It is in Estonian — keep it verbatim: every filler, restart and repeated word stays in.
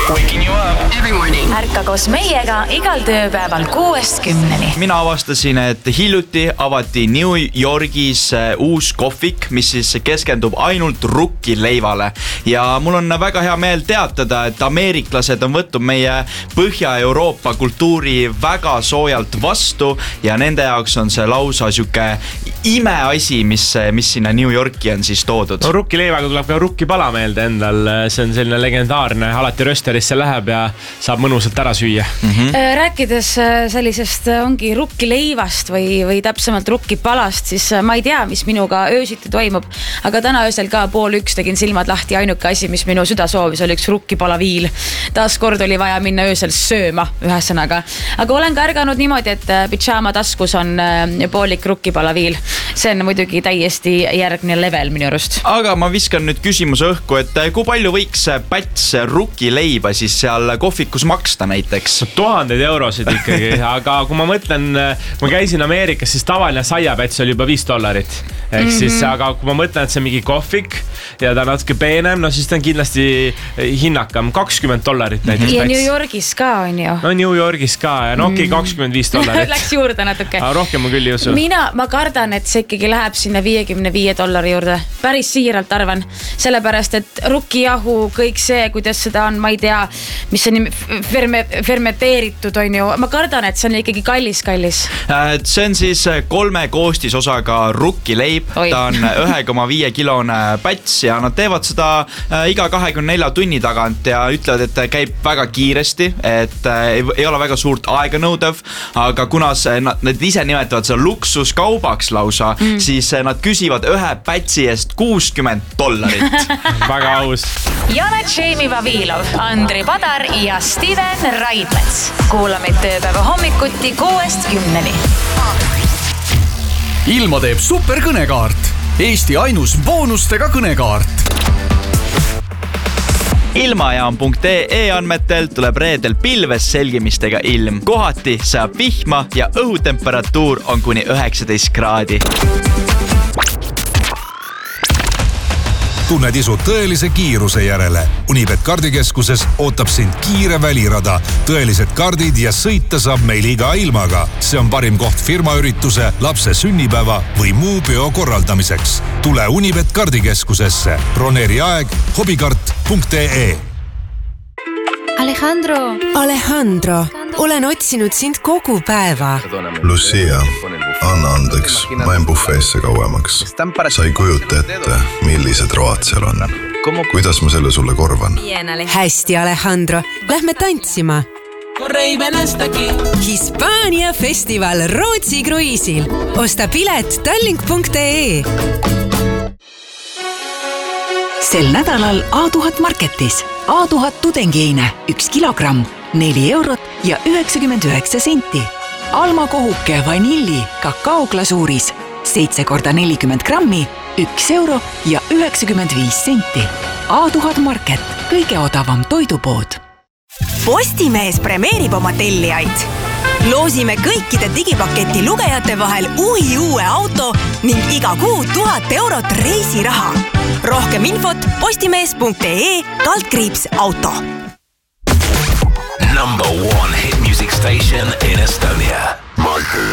Waking you up every morning. Ärka koos meiega igal tööpäeval kuuest kümneni. Mina avastasin, et hiljuti avati New Yorgis uus kohvik, mis siis keskendub ainult rukkileivale. Ja mul on väga hea meel teatada, et ameeriklased on võtnud meie Põhja-Euroopa kultuuri väga soojalt vastu ja nende jaoks on see lausa siuke imeasi, mis, mis sinna New Yorki on siis toodud. No, rukkileivaga tuleb ka rukkipala meelde endal. See on selline legendaarne, alati rösterisse läheb ja saab mõnusalt ära süüa. Mm-hmm. Rääkides sellisest ongi rukkileivast või, või täpsemalt rukkipalast, siis ma ei tea, mis minuga öösiti toimub, aga täna öösel ka pool üks tegin silmad lahti. Ainuke asi, mis minu süda soovis, oli üks rukkipalaviil. Taas kord oli vaja minna öösel sööma ühesõnaga. Aga olen ka ärganud niimoodi, et pidžaama taskus on poolik rukkipalaviil. See on muidugi täiesti järgne level minu arust. Aga ma viskan nüüd küsimuse õhku, et kui palju võiks päts rukkileiba siis seal kohvikus maksta näiteks? Tuhandeid eurosid ikkagi, aga kui ma mõtlen, ma käisin Ameerikas, siis tavaline saiapäts oli juba viis dollarit. Ehk mm-hmm. siis, aga kui ma mõtlen, et see on mingi kohvik ja ta on natuke peenem, no siis ta on kindlasti hinnakam, kakskümmend dollarit näiteks ja päts. New Yorgis ka on ju. No New Yorgis ka ja no okei, okay, kakskümmend viis dollarit. Läks juurde natuke. Aga rohkem ma küll ei usu. Mina, ma kardan, et see ikkagi läheb sinna viiekümne viie dollari juurde. Päris siiralt arvan. Sellepärast, et rukkijahu, kõik see, kuidas seda on, ma ei tea, mis on ferme, fermenteeritud on ju. Ma kardan, et see on ikkagi kallis, kallis. See on siis kolme koostisosaga rukkileib. Oi. Ta on ühe koma viie kilone päts ja nad teevad seda iga kahekümne nelja tunni tagant ja ütlevad, et käib väga kiiresti, et ei ole väga suurt aega nõudev, aga kuna see, nad ise nimetavad seda luksuskaubaks lausa, mm. siis nad küsivad ühe pätsi eest kuuskümmend dollarit. Väga aus. Janet Šeimi Vavilov, Andri Padar ja Steven Raidmets. Kuula meid tööpäeva hommikuti kuuest kümneni. Ilma teeb superkõnekaart. Eesti ainus boonustega kõnekaart. Ilmajaam punkt ee andmetel tuleb reedel pilves selgimistega ilm. Kohati saab vihma ja õhutemperatuur on kuni üheksateist kraadi. Tunned isu tõelise kiiruse järele. Unibet kardikeskuses ootab sind kiire välirada. Tõelised kardid ja sõita saab meil iga ilmaga. See on parim koht firmaürituse, lapse sünnipäeva või muu peo korraldamiseks. Tule Unibet kardikeskusesse. Broneeri aeg hobikart punkt ee. Alejandro. Alejandro, olen otsinud sind kogu päeva. Lucia, anna andeks, ma jäin bufeesse kauemaks. Sa ei kujuta ette, millised road seal on. Kuidas ma selle sulle korvan? Hästi, Alejandro, lähme tantsima. Hispaania festival Rootsi kruiisil. Osta pilet tallink punkt ee. Sel nädalal A tuhat marketis. A tuhat tudengiine, üks kilogramm, neli eurot ja üheksakümmend üheksa senti. Alma kohuke vanilli kakaoglasuuris, seitse korda nelikümmend grammi, üks euro ja üheksakümmend viis senti. A tuhat market, kõige odavam toidupood. Postimees premeerib oma tellijaid. Loosime kõikide digipaketi lugejate vahel uhi uue auto ning iga kuu tuhat eurot reisiraha. Rohkem infot postimees punkt ee kaldkriips auto. Number one hit music station in Estonia. Marker.